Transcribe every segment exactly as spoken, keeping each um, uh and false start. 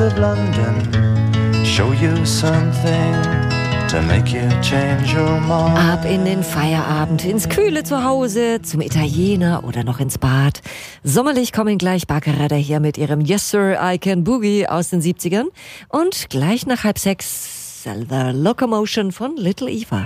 of London, show you something to make you change your mind. Ab in den Feierabend, ins kühle Zuhause, zum Italiener oder noch ins Bad. Sommerlich kommen gleich Baccarat daher mit ihrem Yes Sir, I Can Boogie aus den siebzigern. Und gleich nach halb sechs The Locomotion von Little Eva.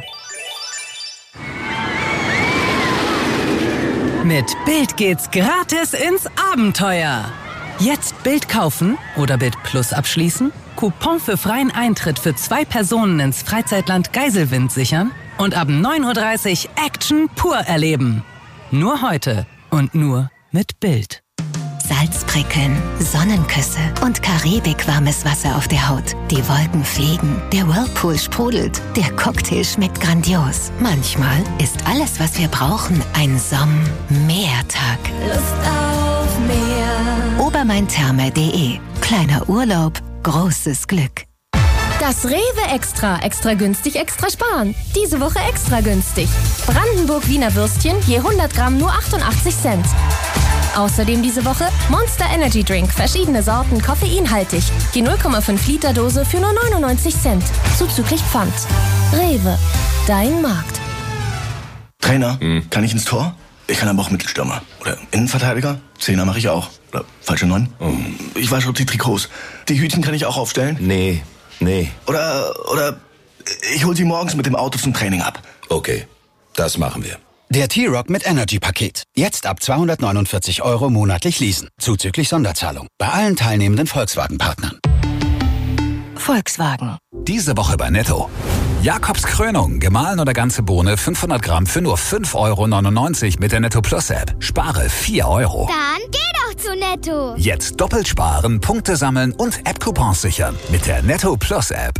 Mit Bild geht's gratis ins Abenteuer. Jetzt Bild kaufen oder Bild Plus abschließen, Coupon für freien Eintritt für zwei Personen ins Freizeitland Geiselwind sichern und ab neun Uhr dreißig Action pur erleben. Nur heute und nur mit Bild. Salzprickeln, Sonnenküsse und karibikwarmes Wasser auf der Haut. Die Wolken fliegen, der Whirlpool sprudelt, der Cocktail schmeckt grandios. Manchmal ist alles, was wir brauchen, ein Somm-Meertag. Lust auf Meer. Obermaintherme punkt de. Kleiner Urlaub, großes Glück. Das Rewe Extra. Extra günstig, extra sparen. Diese Woche extra günstig. Brandenburg Wiener Würstchen, je hundert Gramm nur achtundachtzig Cent. Außerdem diese Woche Monster Energy Drink, verschiedene Sorten, koffeinhaltig. Die null Komma fünf Liter Dose für nur neunundneunzig Cent. Zuzüglich Pfand. Rewe, dein Markt. Trainer, hm. kann ich ins Tor? Ich kann aber auch Mittelstürmer. Oder Innenverteidiger? Zehner mache ich auch. Oder falsche Neun? Oh. Ich wasche die Trikots. Die Hütchen kann ich auch aufstellen? Nee, nee. Oder, oder ich hol sie morgens mit dem Auto zum Training ab. Okay, das machen wir. Der T-Rock mit Energy-Paket. Jetzt ab zweihundertneunundvierzig Euro monatlich leasen. Zuzüglich Sonderzahlung. Bei allen teilnehmenden Volkswagen-Partnern. Volkswagen. Diese Woche bei Netto. Jakobs Krönung, gemahlen oder ganze Bohne, fünfhundert Gramm für nur fünf Euro neunundneunzig mit der Netto Plus App. Spare vier Euro. Dann geh doch zu Netto. Jetzt doppelt sparen, Punkte sammeln und App-Coupons sichern mit der Netto Plus App.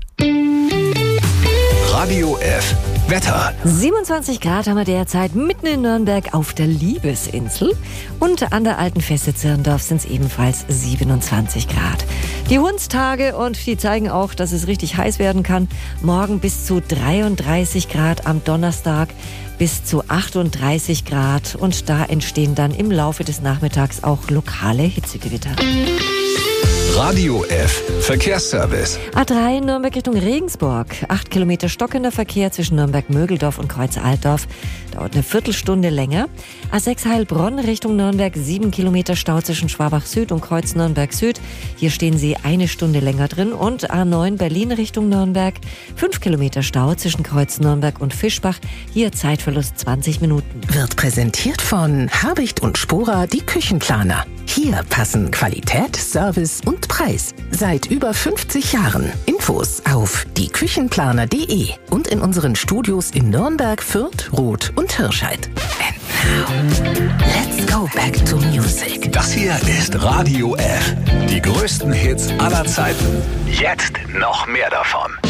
Radio F. Wetter. siebenundzwanzig Grad haben wir derzeit mitten in Nürnberg auf der Liebesinsel. Und an der alten Feste Zirndorf sind es ebenfalls siebenundzwanzig Grad. Die Hundstage, und die zeigen auch, dass es richtig heiß werden kann. Morgen bis zu dreiunddreißig Grad, am Donnerstag bis zu achtunddreißig Grad. Und da entstehen dann im Laufe des Nachmittags auch lokale Hitzegewitter. Radio F. Verkehrsservice. A drei Nürnberg Richtung Regensburg. Acht Kilometer stockender Verkehr zwischen Nürnberg-Mögeldorf und Kreuz-Altdorf. Dauert eine Viertelstunde länger. A sechs Heilbronn Richtung Nürnberg. Sieben Kilometer Stau zwischen Schwabach Süd und Kreuz Nürnberg Süd. Hier stehen Sie eine Stunde länger drin. Und A neun Berlin Richtung Nürnberg. Fünf Kilometer Stau zwischen Kreuz Nürnberg und Fischbach. Hier Zeitverlust zwanzig Minuten. Wird präsentiert von Habicht und Spora, die Küchenplaner. Hier passen Qualität, Service und Preis. Seit über fünfzig Jahren. Infos auf die küchenplaner punkt de und in unseren Studios in Nürnberg, Fürth, Roth und Hirscheid. And now, let's go back to music. Das hier ist Radio F. Die größten Hits aller Zeiten. Jetzt noch mehr davon.